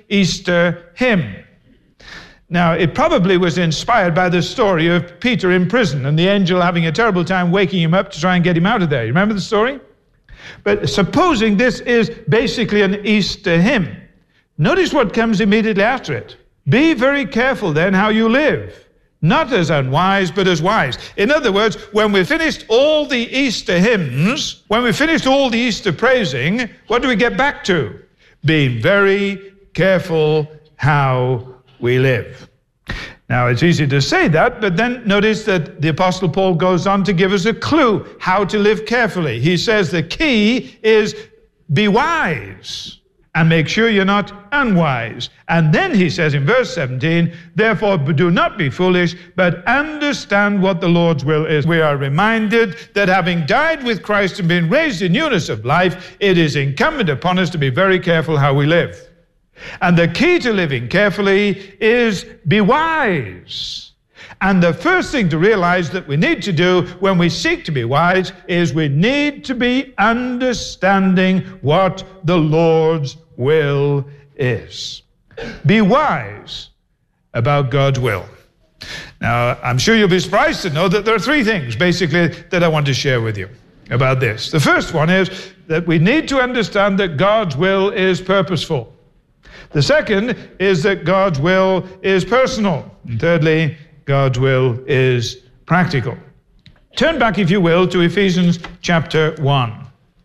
Easter hymn. Now, it probably was inspired by the story of Peter in prison and the angel having a terrible time waking him up to try and get him out of there. You remember the story? But supposing this is basically an Easter hymn, notice what comes immediately after it. Be very careful then how you live, not as unwise, but as wise. In other words, when we finished all the Easter hymns, when we finished all the Easter praising, what do we get back to? Being very careful how we live. Now, it's easy to say that, but then notice that the Apostle Paul goes on to give us a clue how to live carefully. He says the key is be wise and make sure you're not unwise. And then he says in verse 17, therefore do not be foolish, but understand what the Lord's will is. We are reminded that having died with Christ and been raised in newness of life, it is incumbent upon us to be very careful how we live. And the key to living carefully is be wise. And the first thing to realize that we need to do when we seek to be wise is we need to be understanding what the Lord's will is. Be wise about God's will. Now, I'm sure you'll be surprised to know that there are three things basically that I want to share with you about this. The first one is that we need to understand that God's will is purposeful. The second is that God's will is personal. And thirdly, God's will is practical. Turn back, if you will, to Ephesians chapter 1.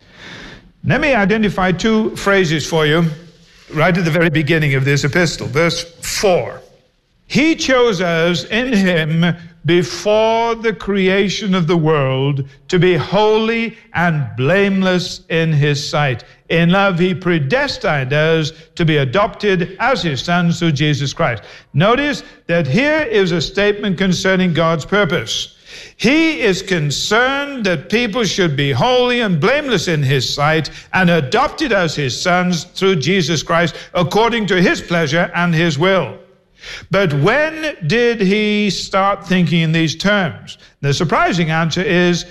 Let me identify two phrases for you right at the very beginning of this epistle. Verse 4. He chose us in him before the creation of the world to be holy and blameless in his sight. In love, he predestined us to be adopted as his sons through Jesus Christ. Notice that here is a statement concerning God's purpose. He is concerned that people should be holy and blameless in his sight and adopted as his sons through Jesus Christ according to his pleasure and his will. But when did he start thinking in these terms? The surprising answer is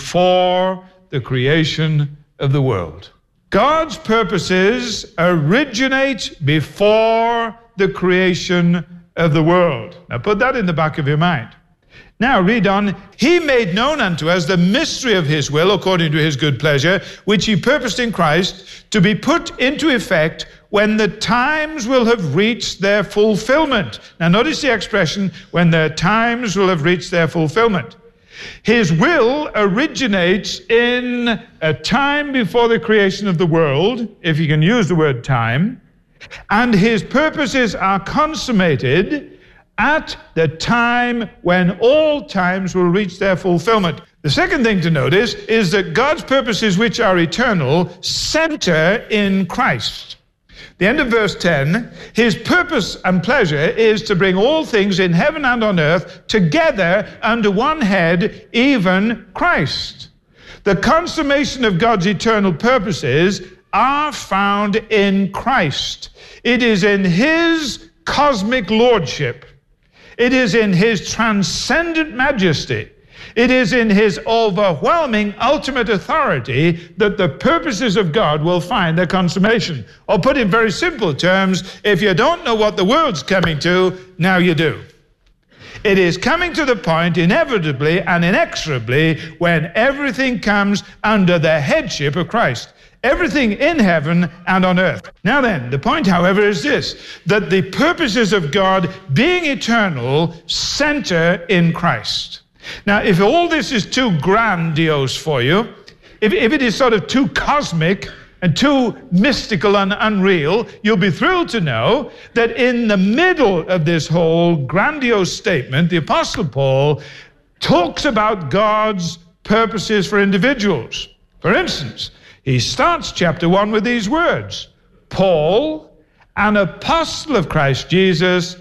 before the creation of the world. God's purposes originate before the creation of the world. Now put that in the back of your mind. Now read on. He made known unto us the mystery of his will according to his good pleasure, which he purposed in Christ to be put into effect when the times will have reached their fulfillment. Now notice the expression, when the times will have reached their fulfillment. His will originates in a time before the creation of the world, if you can use the word time, and his purposes are consummated at the time when all times will reach their fulfillment. The second thing to notice is that God's purposes, which are eternal, center in Christ. The end of verse 10, his purpose and pleasure is to bring all things in heaven and on earth together under one head, even Christ. The consummation of God's eternal purposes are found in Christ. It is in his cosmic lordship. It is in his transcendent majesty. It is in his overwhelming ultimate authority that the purposes of God will find their consummation. Or put in very simple terms, if you don't know what the world's coming to, now you do. It is coming to the point, inevitably and inexorably, when everything comes under the headship of Christ. Everything in heaven and on earth. Now then, the point, however, is this, that the purposes of God, being eternal, center in Christ. Now, if all this is too grandiose for you, if it is sort of too cosmic and too mystical and unreal, you'll be thrilled to know that in the middle of this whole grandiose statement, the Apostle Paul talks about God's purposes for individuals. For instance, he starts chapter 1 with these words, Paul, an apostle of Christ Jesus,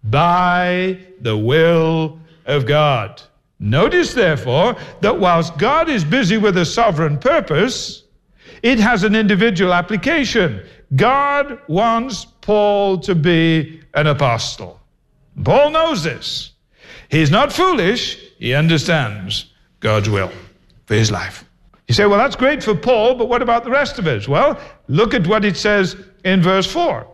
by the will of God. Notice, therefore, that whilst God is busy with a sovereign purpose, it has an individual application. God wants Paul to be an apostle. Paul knows this. He's not foolish. He understands God's will for his life. You say, well, that's great for Paul, but what about the rest of us? Well, look at what it says in verse 4.